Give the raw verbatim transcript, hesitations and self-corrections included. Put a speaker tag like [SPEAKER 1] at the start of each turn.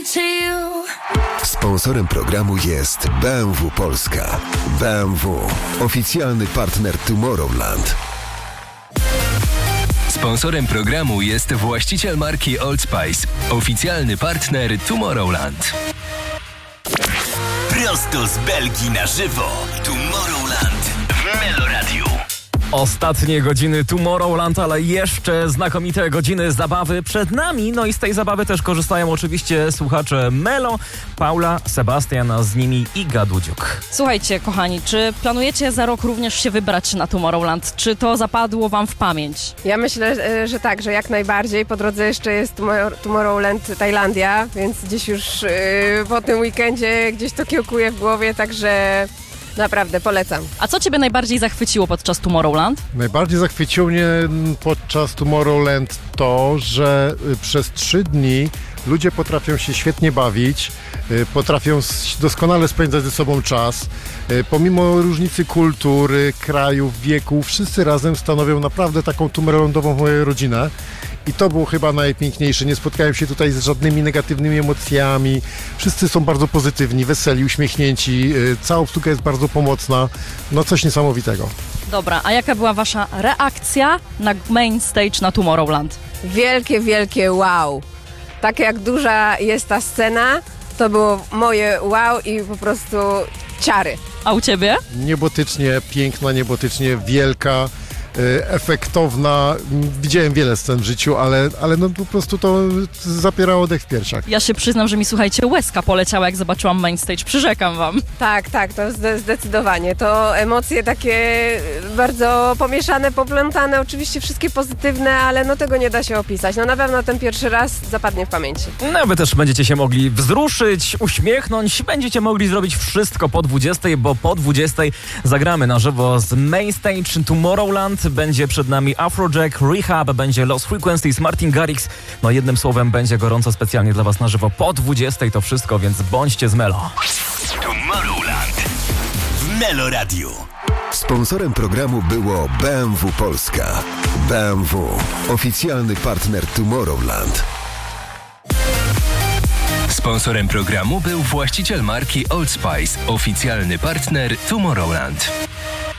[SPEAKER 1] Sponsorem programu jest B M W Polska. B M W, oficjalny partner Tomorrowland.
[SPEAKER 2] Sponsorem programu jest właściciel marki Old Spice, oficjalny partner Tomorrowland.
[SPEAKER 3] Prosto z Belgii na żywo. Tomorrowland w Meloradiu.
[SPEAKER 4] Ostatnie godziny Tomorrowland, ale jeszcze znakomite godziny zabawy przed nami. No i z tej zabawy też korzystają oczywiście słuchacze Melo, Paula, Sebastian, a z nimi Iga Dudziuk.
[SPEAKER 5] Słuchajcie, kochani, czy planujecie za rok również się wybrać na Tomorrowland? Czy to zapadło wam w pamięć?
[SPEAKER 6] Ja myślę, że tak, że jak najbardziej. Po drodze jeszcze jest Tomorrowland Tajlandia, więc gdzieś już yy, po tym weekendzie gdzieś to kiełkuje w głowie, także... Naprawdę, polecam.
[SPEAKER 5] A co ciebie najbardziej zachwyciło podczas Tomorrowland?
[SPEAKER 7] Najbardziej zachwyciło mnie podczas Tomorrowland to, że przez trzy dni ludzie potrafią się świetnie bawić, potrafią doskonale spędzać ze sobą czas. Pomimo różnicy kultury, krajów, wieków, wszyscy razem stanowią naprawdę taką Tomorrowlandową rodzinę. I to było chyba najpiękniejsze. Nie spotkałem się tutaj z żadnymi negatywnymi emocjami. Wszyscy są bardzo pozytywni, weseli, uśmiechnięci. Cała obsługa jest bardzo pomocna. No coś niesamowitego.
[SPEAKER 5] Dobra, a jaka była wasza reakcja na main stage na Tomorrowland?
[SPEAKER 6] Wielkie, wielkie wow. Tak jak duża jest ta scena, to było moje wow i po prostu ciary.
[SPEAKER 5] A u ciebie?
[SPEAKER 7] Niebotycznie piękna, niebotycznie wielka. Efektowna. Widziałem wiele scen w życiu, ale, ale no po prostu to zapierało dech w piersiach.
[SPEAKER 5] Ja się przyznam, że mi, słuchajcie, łezka poleciała, jak zobaczyłam main stage. Przyrzekam wam.
[SPEAKER 6] Tak, tak, to zde- zdecydowanie. To emocje takie bardzo pomieszane, poplątane, oczywiście wszystkie pozytywne, ale no tego nie da się opisać. No na pewno ten pierwszy raz zapadnie w pamięci.
[SPEAKER 4] No wy też będziecie się mogli wzruszyć, uśmiechnąć, będziecie mogli zrobić wszystko po dwudziestej, bo po dwudziestej zagramy na żywo z main stage Tomorrowland. Będzie przed nami Afrojack, Rehab, będzie Lost Frequencies, Martin Garrix. No jednym słowem będzie gorąco specjalnie dla was na żywo po dwudziestej to wszystko, więc bądźcie z Melo.
[SPEAKER 3] Tomorrowland w Meloradiu.
[SPEAKER 1] Sponsorem programu było B M W Polska. B M W, oficjalny partner Tomorrowland.
[SPEAKER 2] Sponsorem programu był właściciel marki Old Spice, oficjalny partner Tomorrowland.